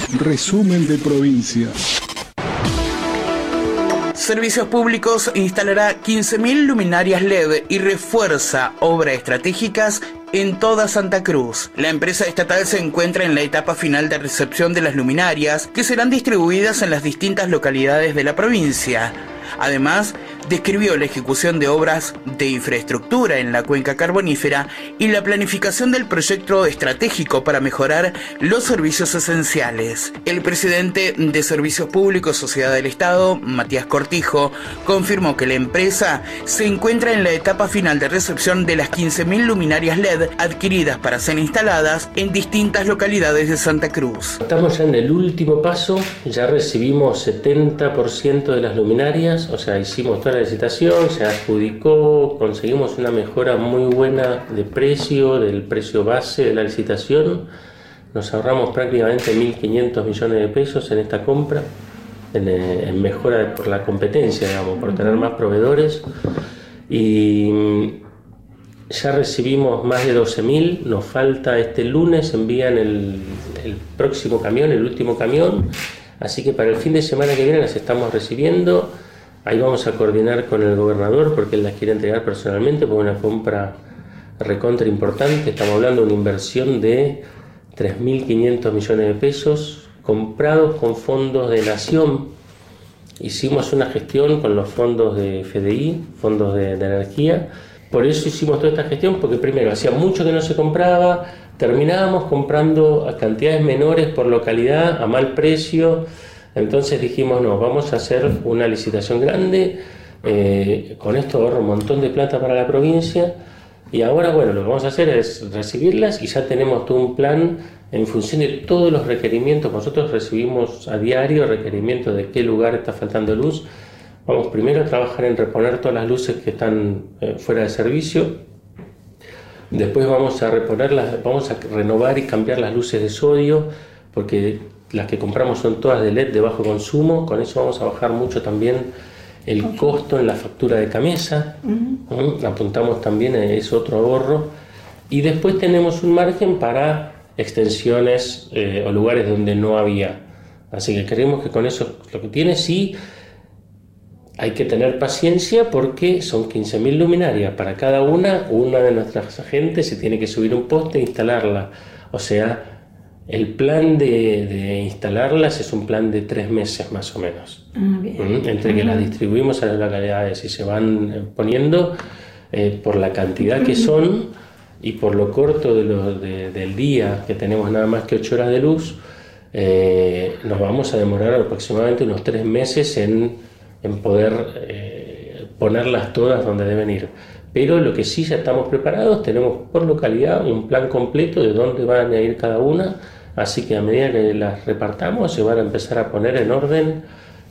Resumen de provincia. Servicios Públicos instalará 15.000 luminarias LED y refuerza obras estratégicas en toda Santa Cruz. La empresa estatal se encuentra en la etapa final de recepción de las luminarias que serán distribuidas en las distintas localidades de la provincia. Además, describió la ejecución de obras de infraestructura en la cuenca carbonífera y la planificación del proyecto estratégico para mejorar los servicios esenciales. El presidente de Servicios Públicos Sociedad del Estado, Matías Cortijo, confirmó que la empresa se encuentra en la etapa final de recepción de las 15.000 luminarias LED adquiridas para ser instaladas en distintas localidades de Santa Cruz. Estamos ya en el último paso, ya recibimos 70% de las luminarias, o sea, hicimos toda la licitación, se adjudicó, conseguimos una mejora muy buena de precio, del precio base de la licitación, nos ahorramos prácticamente 1.500 millones de pesos en esta compra, en mejora por la competencia, digamos, por tener más proveedores, y ya recibimos más de 12.000, nos falta este lunes, envían el próximo camión, el último camión, así que para el fin de semana que viene las estamos recibiendo. Ahí vamos a coordinar con el gobernador porque él las quiere entregar personalmente por una compra recontra importante. Estamos hablando de una inversión de 3.500 millones de pesos comprados con fondos de Nación. Hicimos una gestión con los fondos de FDI, fondos de energía. Por eso hicimos toda esta gestión, porque primero hacía mucho que no se compraba, terminábamos comprando a cantidades menores por localidad, a mal precio. Entonces dijimos, no, vamos a hacer una licitación grande, con esto ahorro un montón de plata para la provincia, y ahora, bueno, lo que vamos a hacer es recibirlas y ya tenemos todo un plan en función de todos los requerimientos. Nosotros recibimos a diario requerimientos de qué lugar está faltando luz. Vamos primero a trabajar en reponer todas las luces que están fuera de servicio. Después vamos a reponerlas, vamos a renovar y cambiar las luces de sodio, porque las que compramos son todas de LED de bajo consumo. Con eso vamos a bajar mucho también el costo en la factura de Camesa. Apuntamos también a ese otro ahorro. Y después tenemos un margen para extensiones o lugares donde no había. Así que creemos que con eso lo que tiene, sí, hay que tener paciencia porque son 15.000 luminarias. Para cada una de nuestras agentes se tiene que subir un poste e instalarla. O sea, el plan de instalarlas es un plan de 3 meses más o menos. Entre que las distribuimos a las localidades y se van poniendo por la cantidad que son y por lo corto del día, que tenemos nada más que 8 horas de luz, nos vamos a demorar aproximadamente unos 3 meses en poder ponerlas todas donde deben ir. Pero lo que sí ya estamos preparados, tenemos por localidad un plan completo de dónde van a ir cada una, así que a medida que las repartamos se van a empezar a poner en orden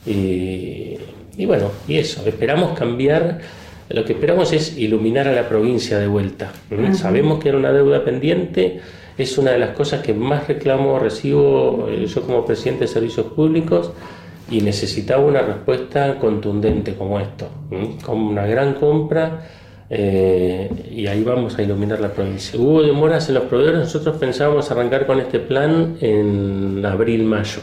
y bueno, y eso, esperamos cambiar, lo que esperamos es iluminar a la provincia de vuelta. Sabemos que era una deuda pendiente, es una de las cosas que más reclamo recibo yo como presidente de Servicios Públicos, y necesitaba una respuesta contundente como esto, como una gran compra. Y ahí vamos a iluminar la provincia. Hubo demoras en los proveedores, nosotros pensábamos arrancar con este plan en abril-mayo.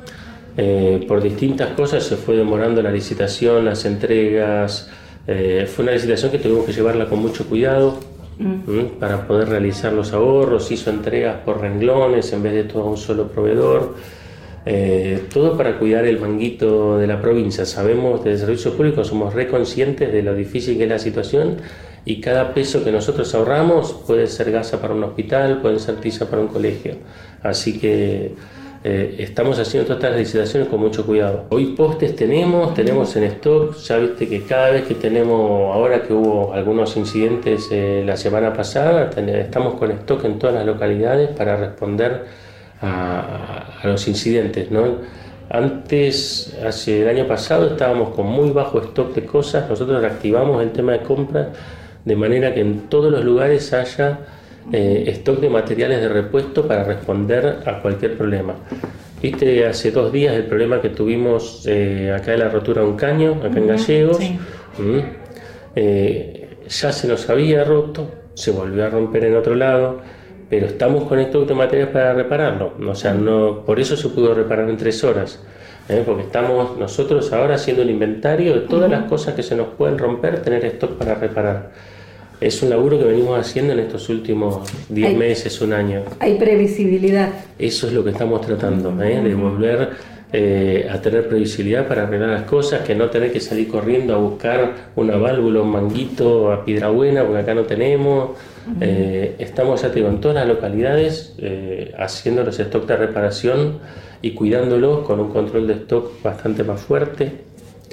Por distintas cosas se fue demorando la licitación, las entregas. Fue una licitación que tuvimos que llevarla con mucho cuidado para poder realizar los ahorros. Hizo entregas por renglones en vez de todo un solo proveedor. Todo para cuidar el manguito de la provincia. Sabemos desde Servicios Públicos, somos reconscientes de lo difícil que es la situación, y cada peso que nosotros ahorramos puede ser gasa para un hospital, puede ser tiza para un colegio. Así que estamos haciendo todas estas licitaciones con mucho cuidado. Hoy postes tenemos en stock. Ya viste que cada vez que tenemos, ahora que hubo algunos incidentes la semana pasada, estamos con stock en todas las localidades para responder a los incidentes, ¿no? Antes, el año pasado, estábamos con muy bajo stock de cosas. Nosotros reactivamos el tema de compra de manera que en todos los lugares haya stock de materiales de repuesto para responder a cualquier problema. Viste, hace 2 días el problema que tuvimos acá de la rotura de un caño, acá en Gallegos. Sí. Ya se nos había roto, se volvió a romper en otro lado. pero estamos con stock de materiales para repararlo, o sea, no, por eso se pudo reparar en 3 horas, porque estamos nosotros ahora haciendo el inventario de todas las cosas que se nos pueden romper, tener stock para reparar. Es un laburo que venimos haciendo en estos últimos 10 meses, un año. Hay previsibilidad. Eso es lo que estamos tratando, de volver a tener previsibilidad para arreglar las cosas, que no tener que salir corriendo a buscar una válvula, un manguito a Piedrabuena, porque acá no tenemos. Estamos, ya te digo, en todas las localidades haciendo los stocks de reparación y cuidándolos con un control de stock bastante más fuerte.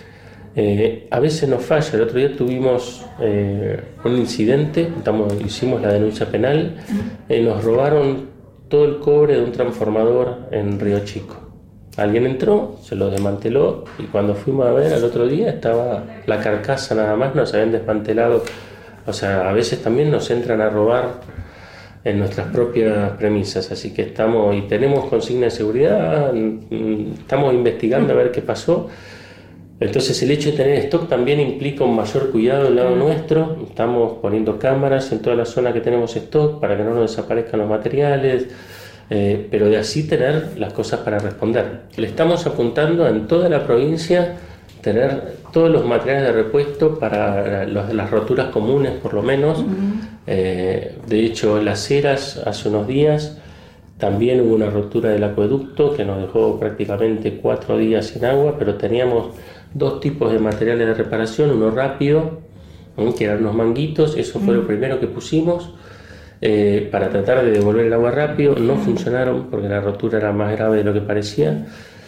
A veces nos falla. El otro día tuvimos un incidente, hicimos la denuncia penal, nos robaron todo el cobre de un transformador en Río Chico. Alguien entró, se lo desmanteló y cuando fuimos a ver al otro día estaba la carcasa nada más, nos habían desmantelado. O sea, a veces también nos entran a robar en nuestras propias premisas, así que estamos y tenemos consigna de seguridad, estamos investigando a ver qué pasó. Entonces el hecho de tener stock también implica un mayor cuidado del lado nuestro. Estamos poniendo cámaras en toda la zona que tenemos stock para que no nos desaparezcan los materiales, pero de así tener las cosas para responder. Le estamos apuntando en toda la provincia tener todos los materiales de repuesto para las roturas comunes por lo menos. De hecho, Las Heras hace unos días también hubo una rotura del acueducto que nos dejó prácticamente 4 días sin agua, pero teníamos 2 tipos de materiales de reparación, uno rápido, que eran unos manguitos, eso fue lo primero que pusimos para tratar de devolver el agua rápido. No funcionaron porque la rotura era más grave de lo que parecía,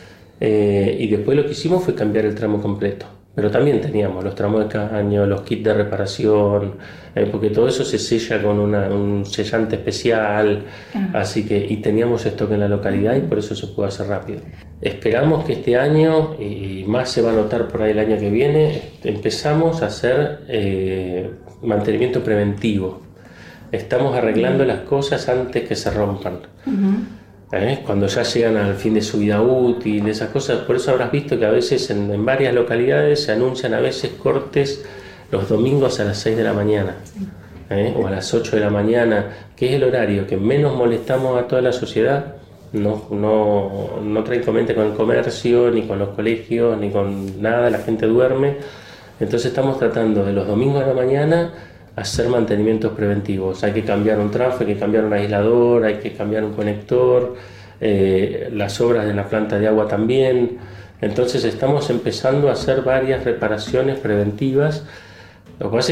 y después lo que hicimos fue cambiar el tramo completo. Pero también teníamos los tramos de caño, los kits de reparación, porque todo eso se sella con un sellante especial, así que y teníamos stock en la localidad y por eso se pudo hacer rápido. Esperamos que este año, y más se va a notar por ahí el año que viene, empezamos a hacer mantenimiento preventivo. Estamos arreglando las cosas antes que se rompan. Cuando ya llegan al fin de su vida útil, esas cosas. Por eso habrás visto que a veces en varias localidades se anuncian a veces cortes los domingos a las 6 de la mañana, o a las 8 de la mañana, que es el horario que menos molestamos a toda la sociedad. No trae inconveniente con el comercio, ni con los colegios, ni con nada, la gente duerme. Entonces estamos tratando de los domingos a la mañana hacer mantenimientos preventivos. Hay que cambiar un trafo, hay que cambiar un aislador, hay que cambiar un conector, las obras de la planta de agua también. Entonces estamos empezando a hacer varias reparaciones preventivas. Lo que pasa